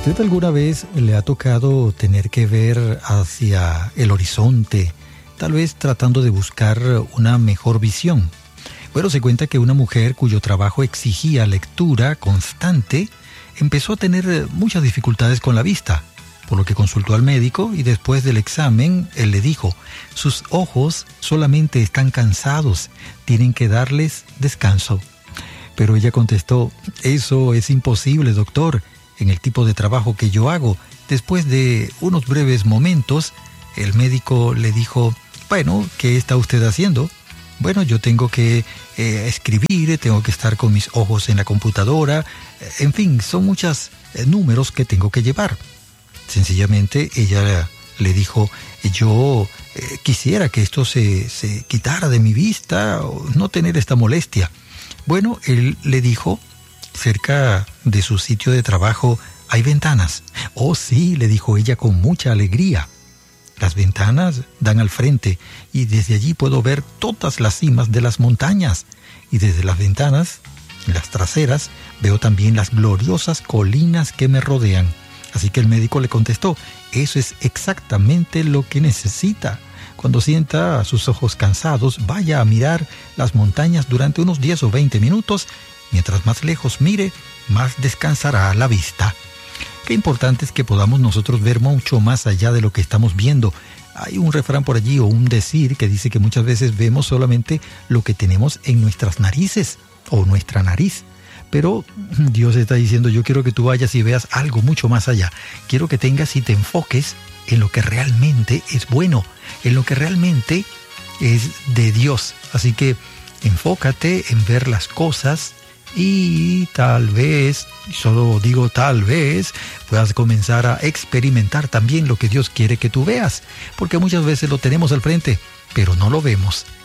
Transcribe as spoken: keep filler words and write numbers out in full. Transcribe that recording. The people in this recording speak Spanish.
¿Usted alguna vez le ha tocado tener que ver hacia el horizonte, tal vez tratando de buscar una mejor visión? Bueno, se cuenta que una mujer cuyo trabajo exigía lectura constante empezó a tener muchas dificultades con la vista, por lo que consultó al médico y después del examen él le dijo: sus ojos solamente están cansados, tienen que darles descanso. Pero ella contestó: eso es imposible, doctor, en el tipo de trabajo que yo hago. Después de unos breves momentos, el médico le dijo: bueno, ¿qué está usted haciendo? Bueno, yo tengo que eh, escribir, tengo que estar con mis ojos en la computadora, en fin, son muchos eh, números que tengo que llevar. Sencillamente ella le dijo: yo eh, quisiera que esto se, se quitara de mi vista, o no tener esta molestia. Bueno, él le dijo: cerca de su sitio de trabajo hay ventanas. Oh sí, le dijo ella con mucha alegría. Las ventanas dan al frente y desde allí puedo ver todas las cimas de las montañas. Y desde las ventanas, las traseras, veo también las gloriosas colinas que me rodean. Así que el médico le contestó: eso es exactamente lo que necesita. Cuando sienta sus ojos cansados, vaya a mirar las montañas durante unos diez o veinte minutos. Mientras más lejos mire, más descansará la vista. Qué importante es que podamos nosotros ver mucho más allá de lo que estamos viendo. Hay un refrán por allí o un decir que dice que muchas veces vemos solamente lo que tenemos en nuestras narices o nuestra nariz. Pero Dios está diciendo: yo quiero que tú vayas y veas algo mucho más allá. Quiero que tengas y te enfoques en lo que realmente es bueno, en lo que realmente es de Dios. Así que enfócate en ver las cosas y tal vez, solo digo tal vez, puedas comenzar a experimentar también lo que Dios quiere que tú veas. Porque muchas veces lo tenemos al frente, pero no lo vemos.